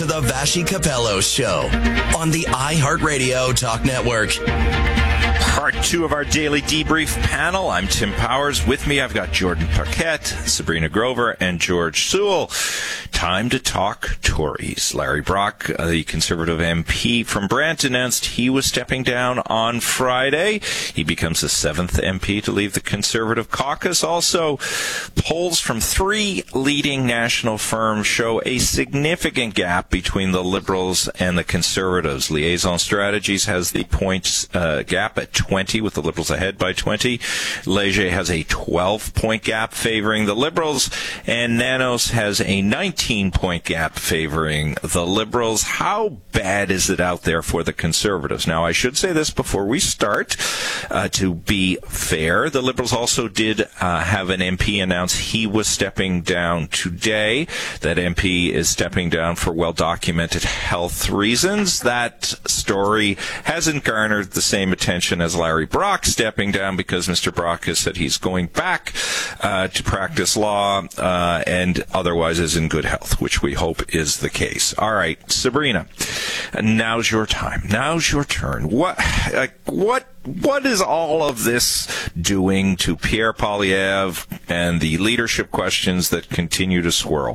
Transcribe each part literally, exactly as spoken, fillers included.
to the Vashi Capello Show on the iHeartRadio Talk Network. Part two of our daily debrief panel. I'm Tim Powers. With me, I've got Jordan Paquette, Sabrina Grover, and George Sewell. Time to talk Tories. Larry Brock, uh, the Conservative M P from Brant, announced he was stepping down on Friday. He becomes the seventh M P to leave the Conservative caucus. Also, polls from three leading national firms show a significant gap between the Liberals and the Conservatives. Liaison Strategies has the points uh, gap at twenty, with the Liberals ahead by twenty. Leger has a twelve-point gap favoring the Liberals, and Nanos has a nineteen-point gap favoring the Liberals. How bad is it out there for the Conservatives? Now, I should say this before we start. Uh, to be fair, the Liberals also did uh, have an M P announce he was stepping down today. That M P is stepping down for well-documented health reasons. That story hasn't garnered the same attention as Larry Brock stepping down, because Mister Brock has said he's going back uh, to practice law uh, and otherwise is in good health, which we hope is the case. All right, Sabrina, now's your time. Now's your turn. What, uh, what, what is all of this doing to Pierre Poilievre and the leadership questions that continue to swirl?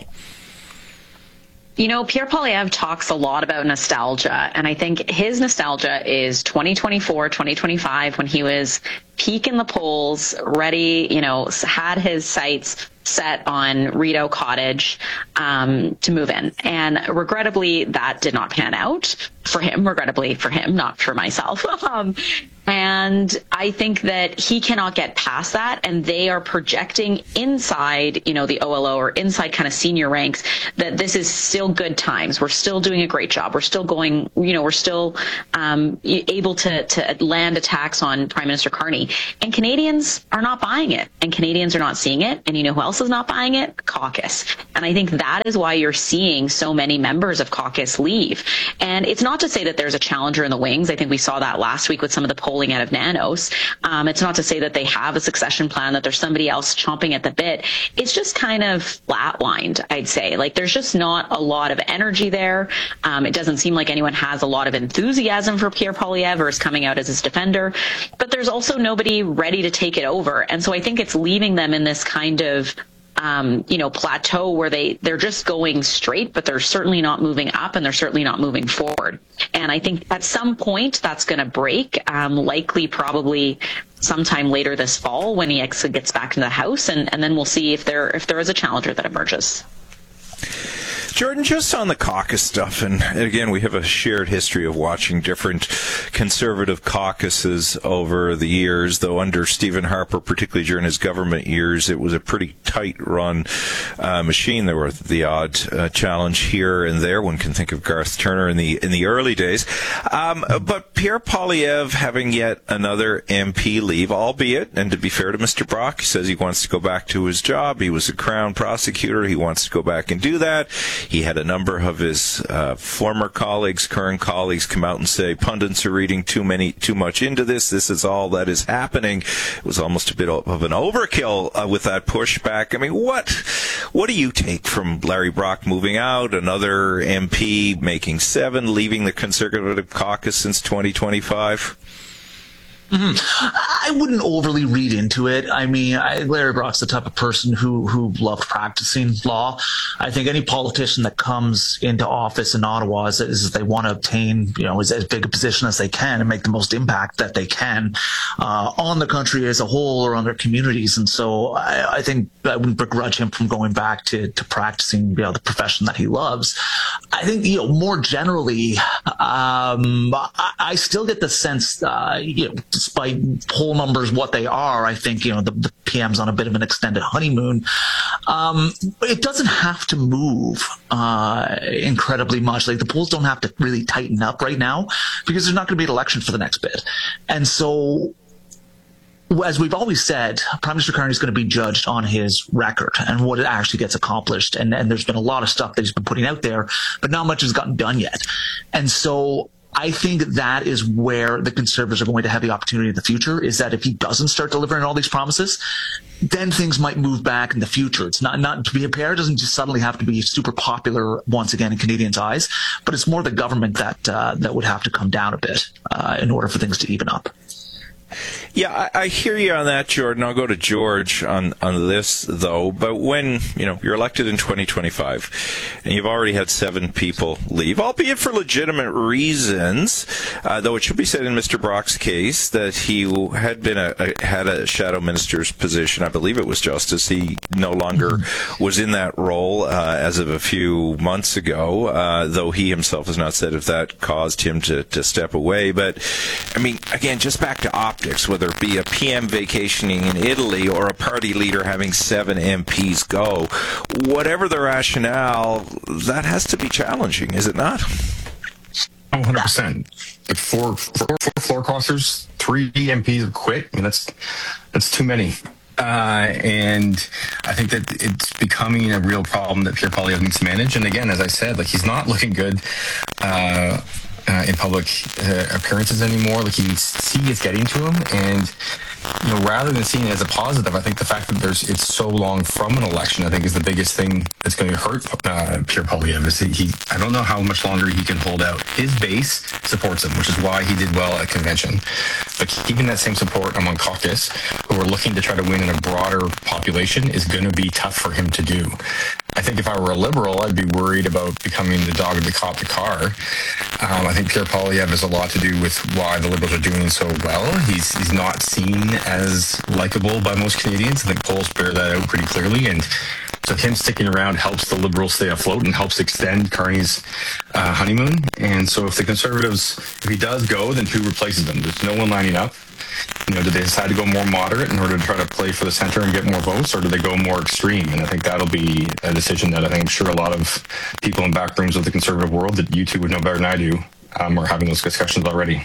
You know, Pierre Poilievre talks a lot about nostalgia, and I think his nostalgia is twenty twenty-four, twenty twenty-five, when he was peak in the polls, ready, you know, had his sights set on Rideau Cottage um, to move in. And regrettably, that did not pan out for him, regrettably for him, not for myself. um, and I think that he cannot get past that, and they are projecting inside, you know, the O L O or inside kind of senior ranks that this is still good times. We're still doing a great job. We're still going, you know, we're still um, able to, to land attacks on Prime Minister Carney. And Canadians are not buying it, and Canadians are not seeing it. And you know who else is not buying it? Caucus. And I think that is why you're seeing so many members of caucus leave. And it's not to say that there's a challenger in the wings. I think we saw that last week with some of the polling out of Nanos. Um, it's not to say that they have a succession plan, that there's somebody else chomping at the bit. It's just kind of flatlined, I'd say. Like, there's just not a lot of energy there. Um, it doesn't seem like anyone has a lot of enthusiasm for Pierre Poilievre or is coming out as his defender. But there's also nobody ready to take it over. And so I think it's leaving them in this kind of Um, you know, plateau where they, they're just going straight, but they're certainly not moving up, and they're certainly not moving forward. And I think at some point that's going to break, um, likely probably sometime later this fall when he actually gets back into the House, and, and then we'll see if there if there is a challenger that emerges. Jordan, just on the caucus stuff, and again, we have a shared history of watching different Conservative caucuses over the years, though under Stephen Harper, particularly during his government years, it was a pretty tight-run uh, machine. There were the odd uh, challenge here and there. One can think of Garth Turner in the in the early days. Um, but Pierre Poilievre having yet another M P leave, albeit, and to be fair to Mister Brock, he says he wants to go back to his job. He was a Crown prosecutor. He wants to go back and do that. He had a number of his uh, former colleagues, current colleagues, come out and say pundits are reading too many, too much into this. This is all that is happening. It was almost a bit of an overkill uh, with that pushback. I mean, what, what do you take from Larry Brock moving out, another M P making seven, leaving the Conservative caucus since twenty twenty-five? Mm-hmm. I wouldn't overly read into it. I mean, I, Larry Brock's the type of person who who loved practicing law. I think any politician that comes into office in Ottawa is, is they want to obtain, you know, as, as big a position as they can and make the most impact that they can uh, on the country as a whole or on their communities. And so I, I think I wouldn't begrudge him from going back to, to practicing, you know, the profession that he loves. I think, you know, more generally, um, I, I still get the sense, uh, you know, despite poll numbers what they are, I think, you know, the, the P M's on a bit of an extended honeymoon. Um, it doesn't have to move uh, incredibly much. Like, the polls don't have to really tighten up right now because there's not going to be an election for the next bit. And so, as we've always said, Prime Minister Carney is going to be judged on his record and what it actually gets accomplished. And, and there's been a lot of stuff that he's been putting out there, but not much has gotten done yet. And so I think that is where the Conservatives are going to have the opportunity in the future, is that if he doesn't start delivering all these promises, then things might move back in the future. It's not, not to be a Pierre doesn't just suddenly have to be super popular once again in Canadians' eyes, but it's more the government that, uh, that would have to come down a bit, uh, in order for things to even up. Yeah, I, I hear you on that, Jordan. I'll go to George on, on this, though. But when, you know, you're elected in twenty twenty-five, and you've already had seven people leave, albeit for legitimate reasons, uh, though it should be said in Mister Brock's case that he had been a, a had a shadow minister's position. I believe it was Justice. He no longer was in that role uh, as of a few months ago, uh, though he himself has not said if that caused him to, to step away. But, I mean, again, just back to optics, whether it be a P M vacationing in Italy or a party leader having seven M Ps go, whatever the rationale, that has to be challenging, is it not? one hundred percent. Like four, four, four floor crossers, three M Ps have quit. I mean, that's that's too many. Uh, and I think that it's becoming a real problem that Pierre Poilievre needs to manage. And again, as I said, like, he's not looking good uh, uh, in public uh, appearances anymore. Like, you can see it's getting to him. And, you know, rather than seeing it as a positive, I think the fact that there's it's so long from an election, I think, is the biggest thing that's going to hurt uh, Pierre Poilievre. Is he, he, I don't know how much longer he can hold out. His base supports him, which is why he did well at convention. But keeping that same support among caucus, who are looking to try to win in a broader population, is going to be tough for him to do. I think if I were a Liberal, I'd be worried about becoming the dog that caught the car. Um, I think Pierre Poilievre has a lot to do with why the Liberals are doing so well. He's he's not seen as likable by most Canadians. I think polls bear that out pretty clearly. And so him sticking around helps the Liberals stay afloat and helps extend Carney's uh, honeymoon. And so if the Conservatives, if he does go, then who replaces him? There's no one lining up. You know, do they decide to go more moderate in order to try to play for the center and get more votes, or do they go more extreme? And I think that'll be a decision that I think I'm sure a lot of people in back rooms of the Conservative world, that you two would know better than I do, um, are having those discussions already.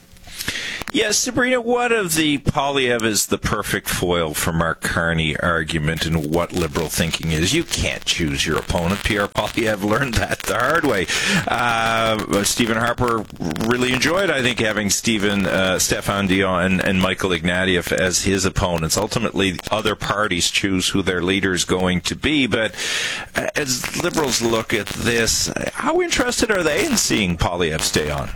Yes, Sabrina, what of the Poilievre is the perfect foil for Mark Carney argument and what liberal thinking is? You can't choose your opponent. Pierre Poilievre learned that the hard way. Uh, Stephen Harper really enjoyed, I think, having Stephen, uh, Stéphane Dion and, and Michael Ignatieff as his opponents. Ultimately, other parties choose who their leader is going to be. But as liberals look at this, how interested are they in seeing Poilievre stay on?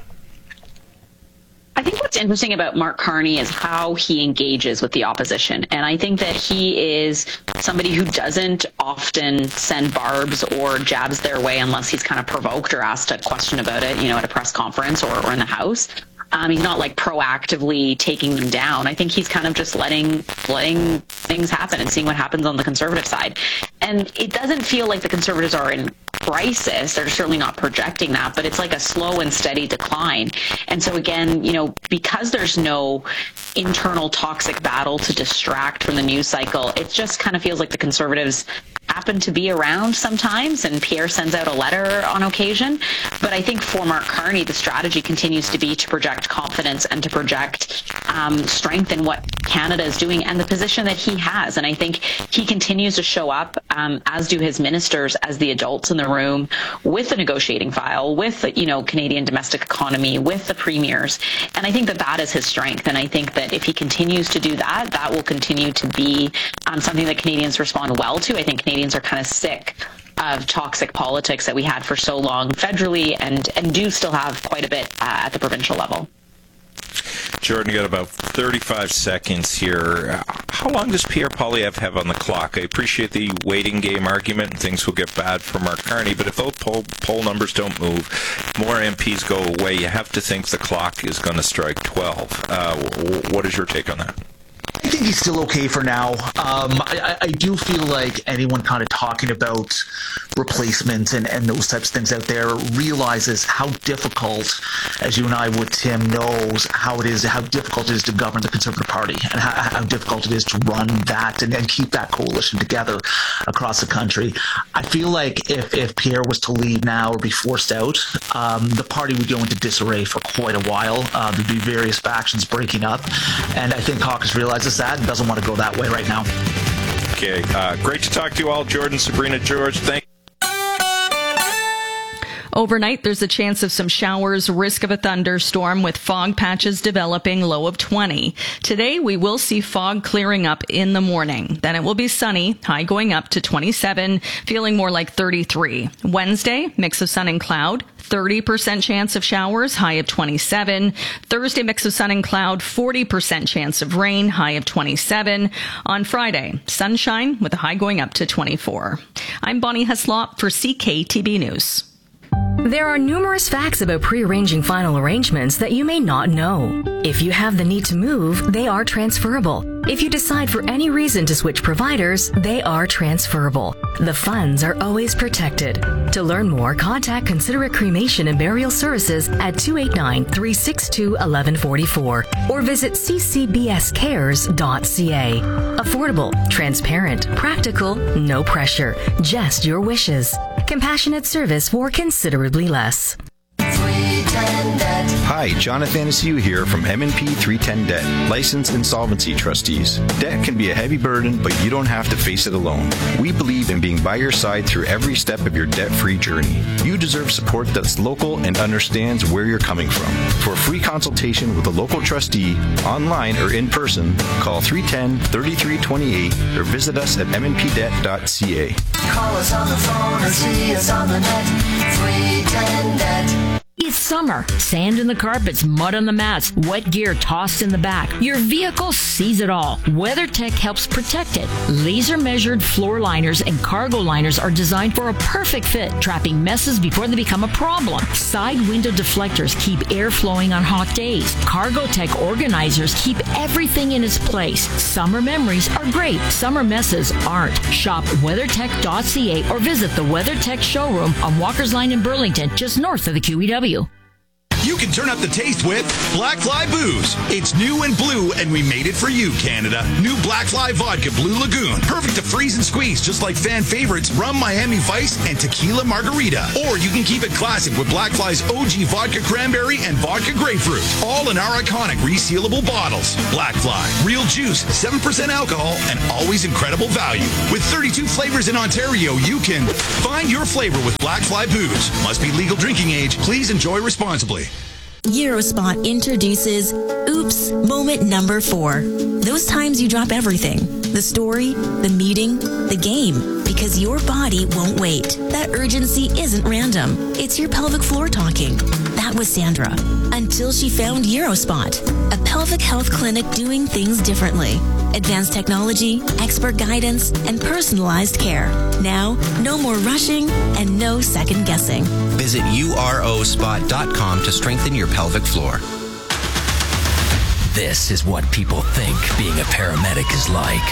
I think what's interesting about Mark Carney is how he engages with the opposition. And I think that he is somebody who doesn't often send barbs or jabs their way unless he's kind of provoked or asked a question about it, you know, at a press conference or, or in the House. Um, he's not like proactively taking them down. I think he's kind of just letting letting things happen and seeing what happens on the Conservative side. And it doesn't feel like the Conservatives are in crisis. They're certainly not projecting that, but it's like a slow and steady decline. And so again, you know, because there's no internal toxic battle to distract from the news cycle, it just kind of feels like the Conservatives happen to be around sometimes, and Pierre sends out a letter on occasion. But I think for Mark Carney, the strategy continues to be to project confidence and to project um, strength in what Canada is doing and the position that he has. And I think he continues to show up, um, as do his ministers, as the adults in the room with the negotiating file, with the, you know, Canadian domestic economy, with the premiers. And I think that that is his strength. And I think that if he continues to do that, that will continue to be um, something that Canadians respond well to. I think Canadians are kind of sick of toxic politics that we had for so long federally, and, and do still have quite a bit uh, at the provincial level. Jordan, you got about thirty-five seconds here. How long does Pierre Poilievre have on the clock? I appreciate the waiting game argument and things will get bad for Mark Carney, but if those poll, poll numbers don't move, more M Ps go away, you have to think the clock is going to strike twelve. Uh, what is your take on that? I think he's still okay for now. Um, I, I do feel like anyone kind of talking about replacement and, and those types of things out there realizes how difficult, as you and I would, Tim, knows how it is, how difficult it is to govern the Conservative Party, and how, how difficult it is to run that and, and keep that coalition together across the country. I feel like if, if Pierre was to leave now or be forced out, um, the party would go into disarray for quite a while. Uh, there'd be various factions breaking up, and I think caucus realizes that and doesn't want to go that way right now. Okay, uh, great to talk to you all. Jordan, Sabrina, George, thank you. Overnight, there's a chance of some showers, risk of a thunderstorm with fog patches developing, low of twenty. Today, we will see fog clearing up in the morning. Then it will be sunny, high going up to twenty-seven, feeling more like thirty-three. Wednesday, mix of sun and cloud. thirty percent chance of showers, high of twenty-seven. Thursday, mix of sun and cloud, forty percent chance of rain, high of twenty-seven. On Friday, sunshine with a high going up to twenty-four. I'm Bonnie Heslop for C K T B News. There are numerous facts about pre-arranging final arrangements that you may not know. If you have the need to move, they are transferable. If you decide for any reason to switch providers, they are transferable. The funds are always protected. To learn more, contact Considerate Cremation and Burial Services at two eight nine, three six two, one one four four or visit c c b s cares dot c a. Affordable, transparent, practical, no pressure, just your wishes. Compassionate service for considerably less. Hi, John Athanasiou here from M and P three ten Debt, licensed insolvency trustees. Debt can be a heavy burden, but you don't have to face it alone. We believe in being by your side through every step of your debt-free journey. You deserve support that's local and understands where you're coming from. For a free consultation with a local trustee, online or in person, call three one zero, three three two eight or visit us at m n p debt dot c a. Call us on the phone or see us on the net. three ten Debt. It's summer. Sand in the carpets, mud on the mats, wet gear tossed in the back. Your vehicle sees it all. WeatherTech helps protect it. Laser-measured floor liners and cargo liners are designed for a perfect fit, trapping messes before they become a problem. Side window deflectors keep air flowing on hot days. Cargotech organizers keep everything in its place. Summer memories are great. Summer messes aren't. Shop weather tech dot c a or visit the WeatherTech showroom on Walker's Line in Burlington, just north of the Q E W. You can turn up the taste with Black Fly Booze. It's new and blue, and we made it for you, Canada. New Black Fly Vodka Blue Lagoon. Perfect to freeze and squeeze, just like fan favorites Rum Miami Vice and Tequila Margarita. Or you can keep it classic with Black Fly's O G Vodka Cranberry and Vodka Grapefruit. All in our iconic resealable bottles. Black Fly. Real juice, seven percent alcohol, and always incredible value. With thirty-two flavors in Ontario, you can find your flavor with Black Fly Booze. Must be legal drinking age. Please enjoy responsibly. Eurospot introduces Oops Moment Number Four. Those times you drop everything. The story, the meeting, the game. Because your body won't wait. That urgency isn't random. It's your pelvic floor talking. That was Sandra. Until she found Eurospot, a pelvic health clinic doing things differently. Advanced technology, expert guidance, and personalized care. Now, no more rushing and no second guessing. Visit u r o spot dot com to strengthen your pelvic floor. This is what people think being a paramedic is like.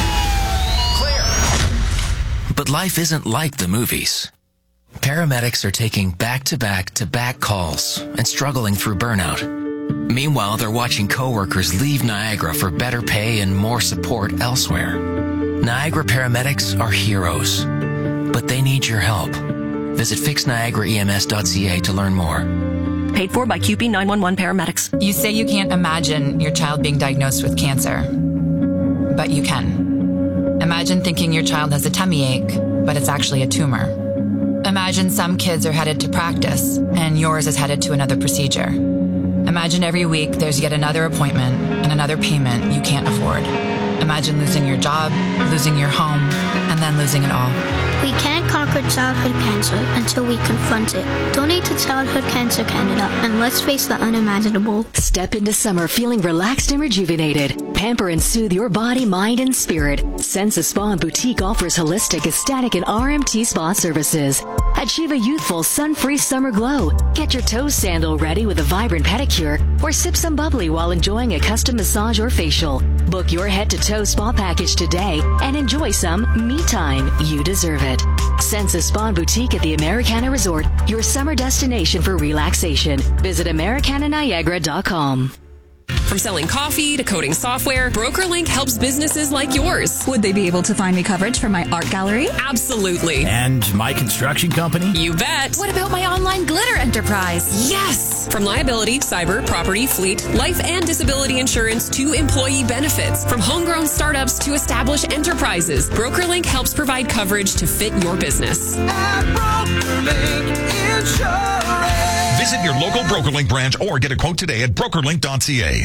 Clear. But life isn't like the movies. Paramedics are taking back-to-back-to-back calls and struggling through burnout. Meanwhile, they're watching coworkers leave Niagara for better pay and more support elsewhere. Niagara paramedics are heroes, but they need your help. Visit fix niagara e m s dot c a to learn more. Paid for by Q P nine one one paramedics. You say you can't imagine your child being diagnosed with cancer, but you can. Imagine thinking your child has a tummy ache, but it's actually a tumor. Imagine some kids are headed to practice, and yours is headed to another procedure. Imagine every week there's yet another appointment and another payment you can't afford. Imagine losing your job, losing your home, and then losing it all. We can't conquer childhood cancer until we confront it. Donate to Childhood Cancer Canada and let's face the unimaginable. Step into summer feeling relaxed and rejuvenated. Pamper and soothe your body, mind, and spirit. Sensa Spa and Boutique offers holistic, aesthetic, and R M T spa services. Achieve a youthful, sun-free summer glow. Get your toe sandal ready with a vibrant pedicure or sip some bubbly while enjoying a custom massage or facial. Book your head-to-toe spa package today and enjoy some me time. You deserve it. Sensa Spa and Boutique at the Americana Resort, your summer destination for relaxation. Visit americana niagara dot com. From selling coffee to coding software, BrokerLink helps businesses like yours. Would they be able to find me coverage for my art gallery? Absolutely. And my construction company? You bet. What about my online glitter enterprise? Yes! From liability, cyber, property, fleet, life and disability insurance to employee benefits. From homegrown startups to established enterprises, BrokerLink helps provide coverage to fit your business. At BrokerLink Insurance. Visit your local BrokerLink branch or get a quote today at brokerlink dot c a.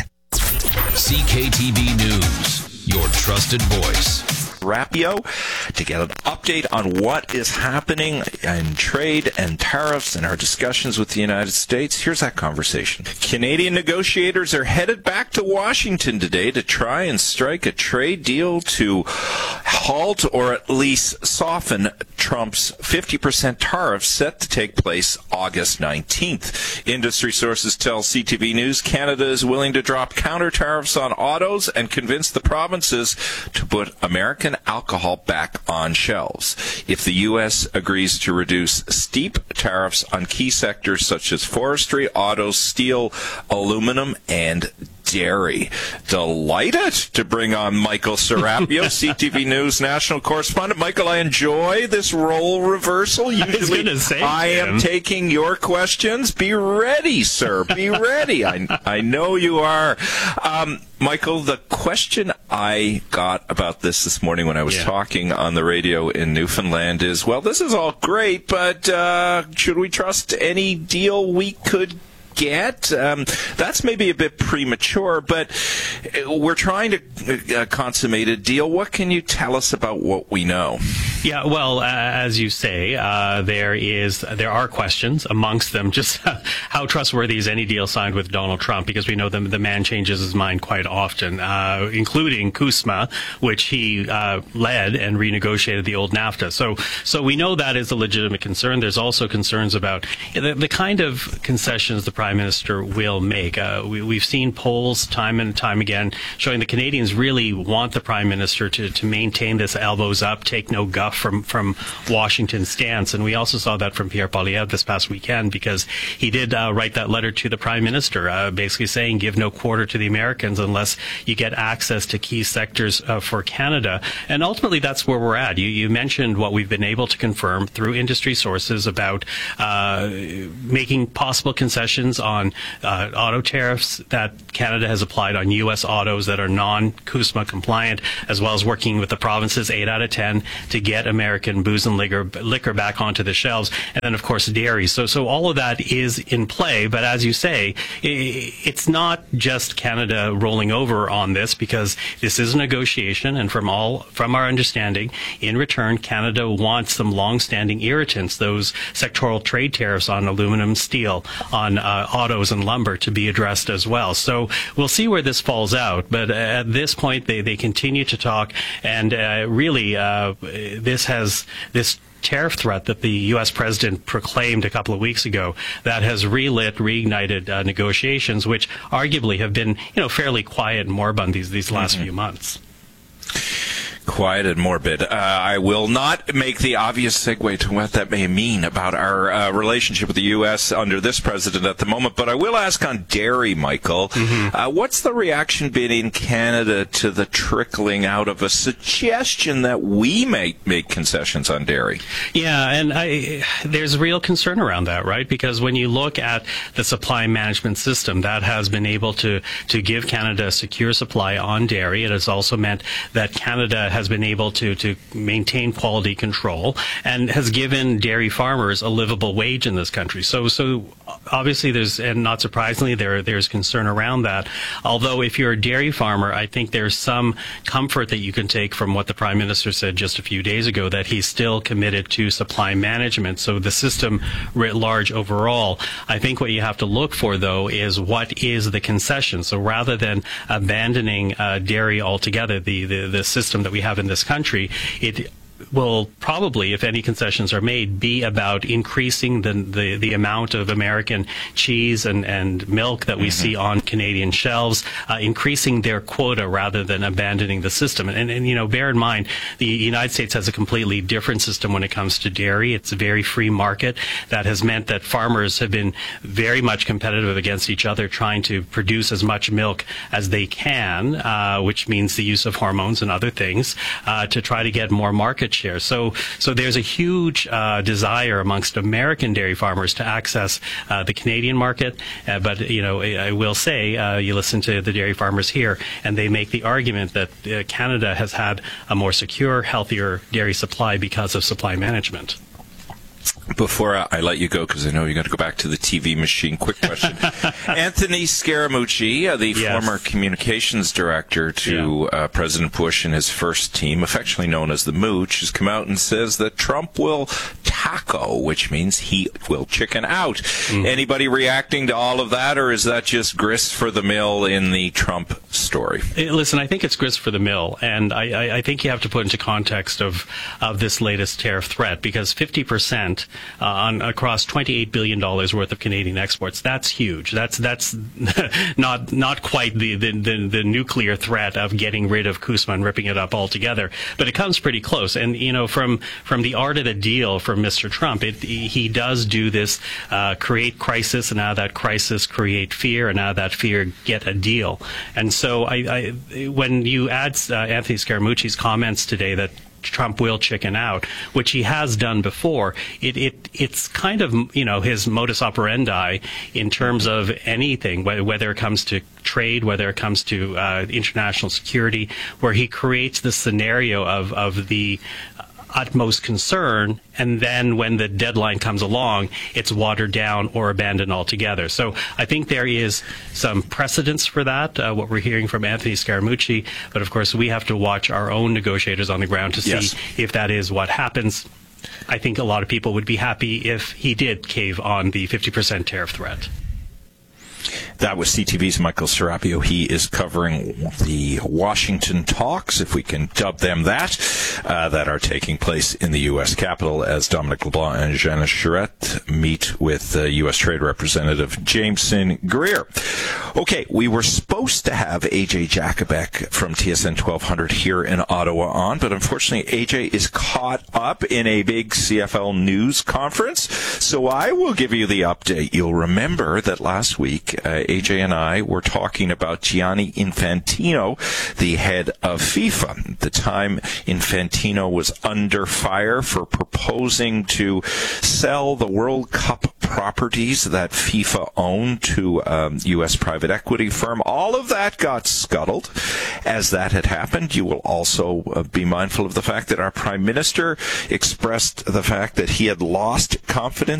C K T V News, your trusted voice. Rapio to get an update on what is happening in trade and tariffs and our discussions with the United States. Here's that conversation. Canadian negotiators are headed back to Washington today to try and strike a trade deal to halt or at least soften Trump's fifty percent tariffs set to take place August nineteenth. Industry sources tell C T V News Canada is willing to drop counter tariffs on autos and convince the provinces to put American alcohol back on shelves. If the U S agrees to reduce steep tariffs on key sectors such as forestry, autos, steel, aluminum, and dairy. Delighted to bring on Michael Serapio, C T V News national correspondent. Michael, I enjoy this role reversal. Usually I, say, I am taking your questions. Be ready, sir. Be ready. I, I know you are. Um, Michael, the question I got about this this morning when I was yeah. talking on the radio in Newfoundland is, well, this is all great, but uh, should we trust any deal we could get? Um, that's maybe a bit premature, but we're trying to uh, consummate a deal. What can you tell us about what we know? Yeah, well, uh, as you say, uh, there is there are questions amongst them. Just how trustworthy is any deal signed with Donald Trump? Because we know the, the man changes his mind quite often, uh, including CUSMA, which he uh, led and renegotiated the old NAFTA. So, so we know that is a legitimate concern. There's also concerns about the, the kind of concessions the Prime Minister will make. Uh, we, we've seen polls time and time again showing the Canadians really want the Prime Minister to, to maintain this elbows up, take no guff from, from Washington stance. And we also saw that from Pierre Poilievre this past weekend, because he did uh, write that letter to the Prime Minister, uh, basically saying give no quarter to the Americans unless you get access to key sectors uh, for Canada. And ultimately, that's where we're at. You, you mentioned what we've been able to confirm through industry sources about uh, making possible concessions on uh, auto tariffs that Canada has applied on U S autos that are non-CUSMA compliant, as well as working with the provinces, eight out of ten, to get American booze and liquor, liquor back onto the shelves. And then, of course, dairy. So, so all of that is in play. But as you say, it's not just Canada rolling over on this, because this is a negotiation. And from all, from our understanding, in return, Canada wants some long-standing irritants, those sectoral trade tariffs on aluminum, steel, on uh, autos and lumber, to be addressed as well. So we'll see where this falls out. But at this point, they, they continue to talk. And uh, really, uh, this has this tariff threat that the U S president proclaimed a couple of weeks ago that has relit, reignited uh, negotiations, which arguably have been, you know, fairly quiet and moribund these, these last mm-hmm. few months. Quiet and morbid. Uh, I will not make the obvious segue to what that may mean about our uh, relationship with the U S under this president at the moment, but I will ask on dairy, Michael. Mm-hmm. Uh, what's the reaction been in Canada to the trickling out of a suggestion that we may make concessions on dairy? Yeah, and I, there's real concern around that, right? Because when you look at the supply management system, that has been able to, to give Canada a secure supply on dairy. It has also meant that Canada has been able to, to maintain quality control and has given dairy farmers a livable wage in this country. So, so obviously there's, and not surprisingly, there, there's concern around that. Although if you're a dairy farmer, I think there's some comfort that you can take from what the Prime Minister said just a few days ago, that he's still committed to supply management. So the system writ large overall, I think what you have to look for, though, is what is the concession. So rather than abandoning uh, dairy altogether, the, the, the system that we have in this country, it will probably, if any concessions are made, be about increasing the the, the amount of American cheese and, and milk that we mm-hmm. see on Canadian shelves, uh, increasing their quota rather than abandoning the system. And, and, you know, bear in mind, the United States has a completely different system when it comes to dairy. It's a very free market that has meant that farmers have been very much competitive against each other, trying to produce as much milk as they can, uh, which means the use of hormones and other things, uh, to try to get more market share. So, so there's a huge uh, desire amongst American dairy farmers to access uh, the Canadian market. Uh, but, you know, I, I will say, uh, you listen to the dairy farmers here, and they make the argument that uh, Canada has had a more secure, healthier dairy supply because of supply management. Before I let you go, because I know you got to go back to the T V machine, quick question. Anthony Scaramucci, uh, the yes. former communications director to yeah. uh, President Bush and his first team, affectionately known as the Mooch, has come out and says that Trump will taco, which means he will chicken out. Mm. Anybody reacting to all of that, or is that just grist for the mill in the Trump story? Listen, I think it's grist for the mill, and I, I, I think you have to put into context of, of this latest tariff threat, because fifty percent Uh, on across twenty-eight billion dollars worth of Canadian exports. That's huge. That's that's not not quite the, the, the, the nuclear threat of getting rid of CUSMA and ripping it up altogether, but it comes pretty close. And, you know, from from the art of the deal from Mister Trump, it, he does do this, uh, create crisis, and out of that crisis create fear, and out of that fear get a deal. And so I, I when you add uh, Anthony Scaramucci's comments today that Trump will chicken out, which he has done before, it, it it's kind of, you know, his modus operandi in terms of anything, whether it comes to trade, whether it comes to uh, international security, where he creates the scenario of, of the utmost concern, and then when the deadline comes along, it's watered down or abandoned altogether. So I think there is some precedence for that, uh, what we're hearing from Anthony Scaramucci, but of course we have to watch our own negotiators on the ground to see yes. if that is what happens. I think a lot of people would be happy if he did cave on the fifty percent tariff threat. That was C T V's Michael Serapio. He is covering the Washington talks, if we can dub them that, uh, that are taking place in the U S Capitol as Dominic LeBlanc and Janice Charette meet with uh, U S Trade Representative Jameson Greer. Okay, we were supposed to have A J Jakubek from T S N twelve hundred here in Ottawa on, but unfortunately A J is caught up in a big C F L news conference, so I will give you the update. You'll remember that last week uh, A J and I were talking about Gianni Infantino, the head of FIFA. At the time, Infantino was under fire for proposing to sell the World Cup properties that FIFA owned to um, U S private equity firm. All of that got scuttled. As that had happened, you will also uh, be mindful of the fact that our Prime Minister expressed the fact that he had lost confidence